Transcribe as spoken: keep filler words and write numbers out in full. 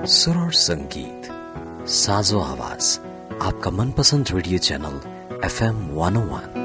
सुर और संगीत, साजो आवाज, आपका मनपसंद radio channel F M one ओ वन।